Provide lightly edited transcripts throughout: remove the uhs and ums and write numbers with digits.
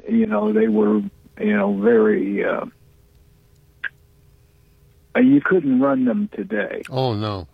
they were, very. You couldn't run them today. Oh no.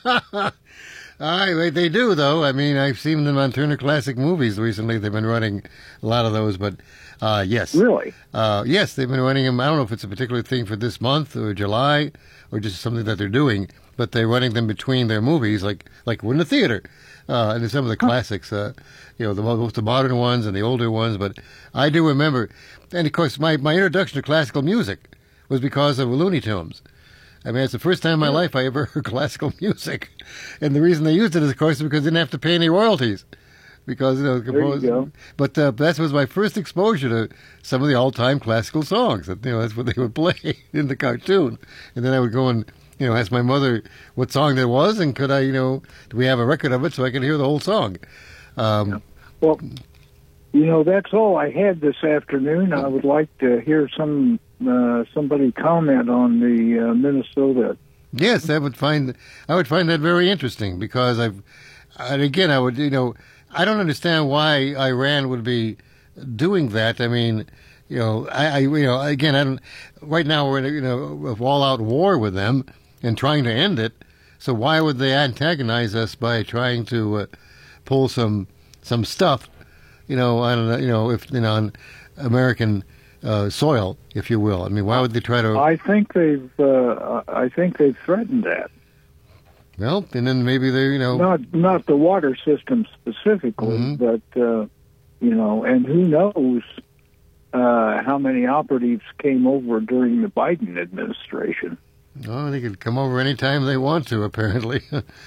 They do though. I mean, I've seen them on Turner Classic Movies recently. They've been running a lot of those, but yes. Really? Yes, they've been running them. I don't know if it's a particular thing for this month or July or just something that they're doing, but they're running them between their movies, like we're in the theater. And some of the classics, both the modern ones and the older ones. But I do remember, and of course, my introduction to classical music was because of Looney Tunes. I mean, it's the first time in my life I ever heard classical music. And the reason they used it is, of course, because they didn't have to pay any royalties. Because, there you go. But that was my first exposure to some of the all-time classical songs. That's what they would play in the cartoon. And then I would go and, ask my mother what song there was, and could I, do we have a record of it so I could hear the whole song? Well, that's all I had this afternoon. I would like to hear somebody comment on the Minnesota. Yes, I would find that very interesting because I don't understand why Iran would be doing that. I mean, right now we're in a all-out war with them and trying to end it. So why would they antagonize us by trying to pull some stuff, on American soil, if you will? I mean, why would they try to? I think they've threatened that. Well, and then maybe they, not the water system specifically, but and who knows how many operatives came over during the Biden administration. Oh, they could come over anytime they want to. Apparently,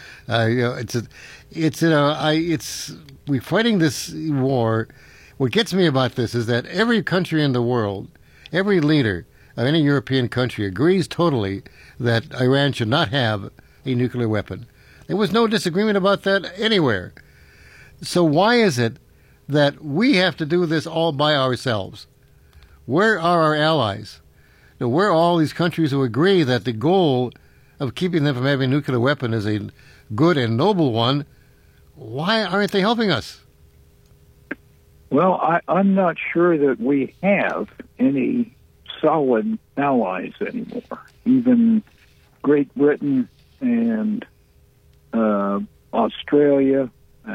we're fighting this war. What gets me about this is that every country in the world, every leader of any European country agrees totally that Iran should not have a nuclear weapon. There was no disagreement about that anywhere. So why is it that we have to do this all by ourselves? Where are our allies? Where are all these countries who agree that the goal of keeping them from having a nuclear weapon is a good and noble one? Why aren't they helping us? Well, I'm not sure that we have any solid allies anymore. Even Great Britain and Australia,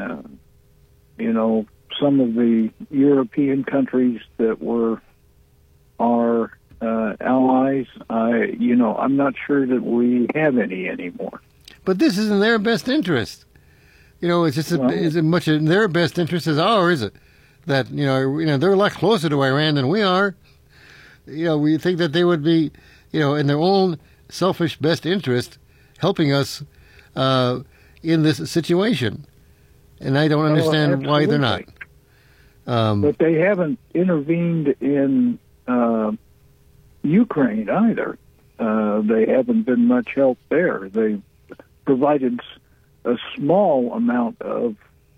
some of the European countries that were our allies, I'm not sure that we have any anymore. But this is in their best interest. It's just as much in their best interest as ours. That they're a lot closer to Iran than we are. We think that they would be, in their own selfish best interest, helping us in this situation, and I don't understand why they're not. But they haven't intervened in Ukraine either. They haven't been much help there. They provided a small amount of,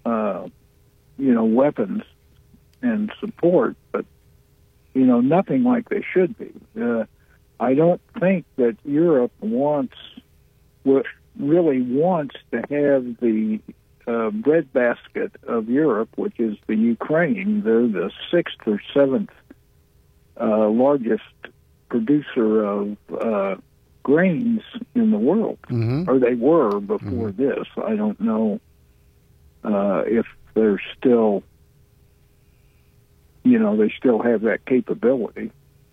weapons and support, but nothing like they should be. I don't think that Europe really wants to have the breadbasket of Europe, which is the Ukraine. They're the sixth or seventh largest producer of grains in the world, or they were before this. I don't know if they're still. They still have that capability.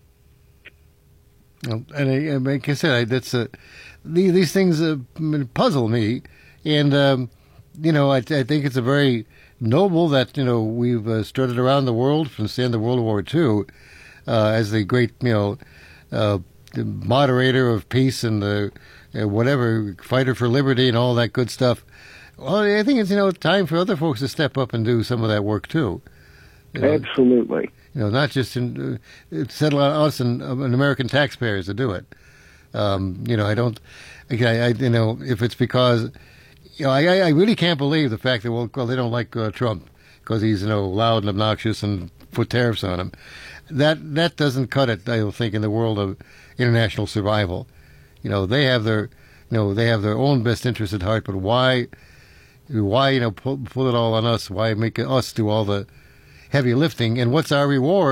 And like I said, these things puzzle me, and I think it's a very noble that we've strutted around the world since the end of World War II as the great the moderator of peace and the whatever fighter for liberty and all that good stuff. Well, I think it's time for other folks to step up and do some of that work too. Absolutely. Not just settle on us and American taxpayers to do it. I don't. If it's because, I really can't believe the fact that they don't like Trump because he's loud and obnoxious and put tariffs on him. That doesn't cut it. I don't think in the world of international survival. They have their own best interests at heart. But why pull it all on us? Why make us do all the heavy lifting, and what's our reward?